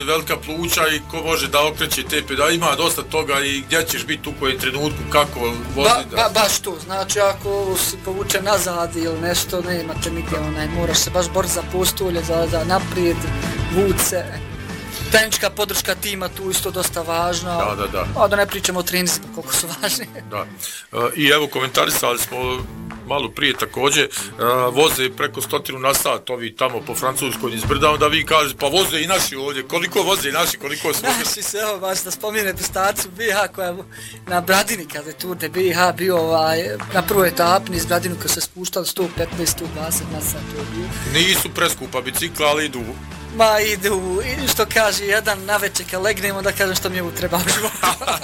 velika pluća i ko može da okreće te pedale, ima dosta toga i gdje ćeš biti u kojem trenutku, kako voziti. Baš to, znači ako si povuče nazad ili nešto, ne imate nigdje, moraš se baš boriti za postolje, za naprijed, vuce. Tehnička podrška tima tu isto dosta važna, a da ne pričamo o treninzima koliko su važni. Da. I evo komentarisali smo malo prije također, voze preko 100 na sat, ovi tamo po Francuskoj izbrda, onda vi kažete, pa voze i naši ovdje, koliko voze i naši, koliko su... Naši se, evo, baš da spomine prestaciju BiH koja na Bradini, kada je Tour de BiH bio na prvoj etapi iz Bradinu koja se spuštali 115-120 na sat. Nisu preskupa bicikla, ali idu. Ma idu, što kaže jedan navečer kad legnemo da kažem što mi je treba u životu.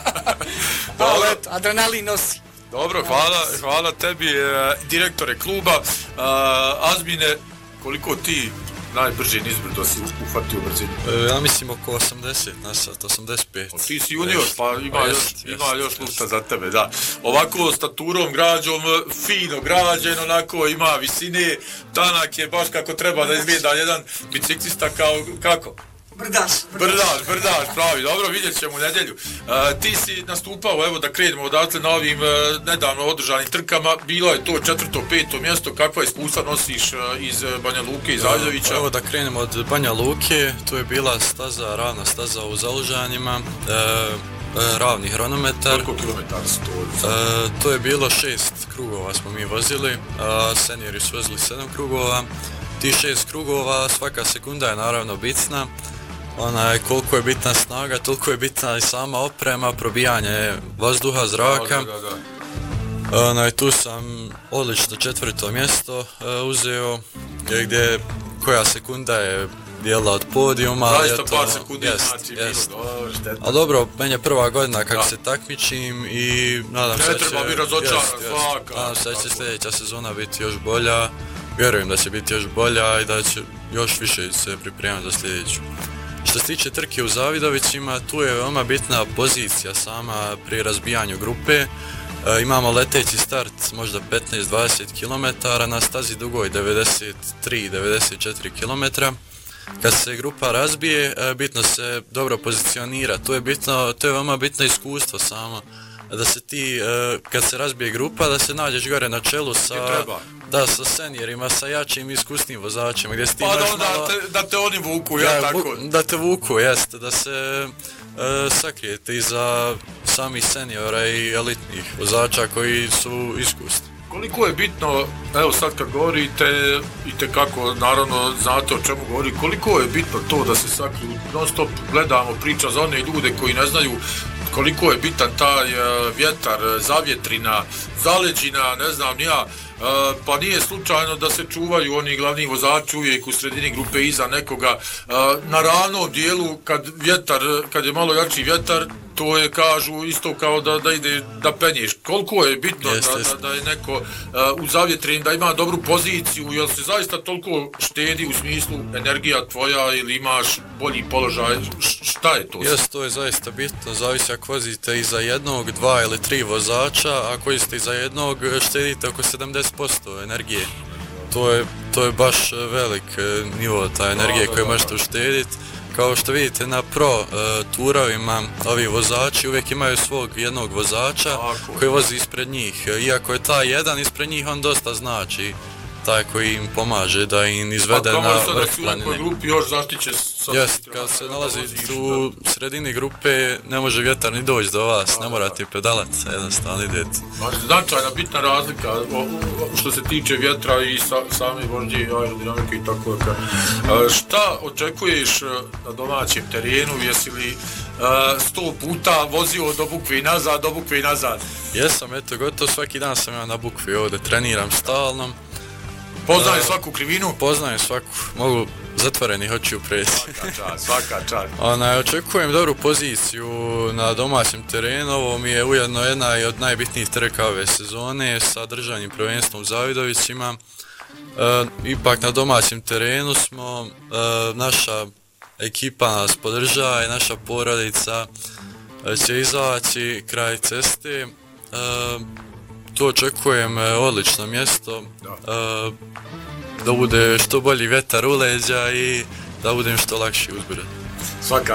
Ali eto, adrenalin nosi. Dobro, hvala tebi, direktore kluba. Azmine, koliko ti najbrži nizbrdo si ufatio brzinu? Ja mislim oko 80 na sat, 85. Ti si junior, pa ima još lufta za tebe, da. Ovako staturom, građom, fino građen, onako ima visine, tanak je baš kako treba da izgleda jedan biciklista kako? Brdaš, pravi, dobro, vidjet ćemo u nedjelju. Ti si nastupao, evo da krenemo odatle na ovim nedavno održanim trkama, bilo je to 4., 5. mjesto, kakva iskustva nosiš iz Banja Luke, iz Ajdovića? Evo da krenemo od Banja Luke, tu je bila staza, ravna staza u Zalužanjima, ravni hronometar. Koliko kilometara su to? To je bilo 6 krugova smo mi vozili, seniori su vozili 7 krugova. Ti 6 krugova, svaka sekunda je naravno bitna. Koliko je bitna snaga, toliko je bitna i sama oprema, probijanje vazduha, zraka. Tu sam odlično 4. mjesto uzeo, gdje koja sekunda je dijela od podijuma. Zaista par sekundi znači bilo. Ali dobro, meni je prva godina kako se takmičim i nadam se da će... Ne treba biti razočaran, svaka. Nadam se da će sljedeća sezona biti još bolja. Vjerujem da će biti još bolja i da će još više se pripremati za sljedeću. Što se tiče trke u Zavidovićima, tu je veoma bitna pozicija sama pri razbijanju grupe. Imamo leteći start možda 15-20 km na stazi dugoj 93-94 km. Kad se grupa razbije, bitno se dobro pozicionira. To je veoma bitno iskustvo samo. Da se ti, kad se razbije grupa, da se nađeš gore na čelu sa seniorima, sa jačim i iskusnim vozačima. Pa da te oni vuku, tako? Da te vuku, jeste, da se sakrijete iza samih seniora i elitnih vozača koji su iskusni. Koliko je bitno, evo sad kad govorite i tekako naravno znate o čemu govori, koliko je bitno to da se sakriju, non stop gledamo priča za one ljude koji ne znaju koliko je bitan taj vjetar, zavjetrina, zaleđina, ne znam ja, pa nije slučajno da se čuvaju oni glavni vozači uvijek u sredini grupe iza nekoga. Na ravnom dijelu kad je malo jači vjetar, to je kažu isto kao da ide da penješ. Koliko je bitno da je neko u zavjetrini, da ima dobru poziciju, jel se zaista toliko štedi u smislu energija tvoja ili imaš bolji položaj, šta je to? To je zaista bitno, zavisi ako vozite iza jednog, 2 ili 3 vozača, ako vozite iza jednog štedite oko 70% energije. To je baš velik nivo ta energije koju možete uštediti. Kao što vidite na pro turovima, ovi vozači uvijek imaju svog jednog vozača koji vozi ispred njih. Iako je taj jedan ispred njih, on dosta znači taj koji im pomaže da im izvede na vrh planine. Grupi još zaštiće sa... Jest, kad se nalazi u sredini grupe, ne može vjetar ni doći do vas, ne morate pedalati, jednostavno idete. Značajna bitna razlika što se tiče vjetra i same vožnje i aerodinamike i tako. Šta očekuješ na domaćem terenu, jesi li 100 puta vozio do Bukve i nazad? Jesam, eto, gotovo svaki dan sam ja na Bukvi ovdje, treniram stalno. Poznajem svaku krivinu? Poznajem svaku, mogu zatvorenih očiju preći. Svaka čast. Očekujem dobru poziciju na domaćem terenu, ovo mi je ujedno jedna od najbitnijih trka ove sezone sa državnim prvenstvom u Zavidovićima. Ipak na domaćem terenu smo, naša ekipa nas podržava i naša porodica će izaći kraj ceste. Tu očekujem odlično mjesto, da bude što bolji vjetar u leđa i da budem što lakši uzbrdo. Svaka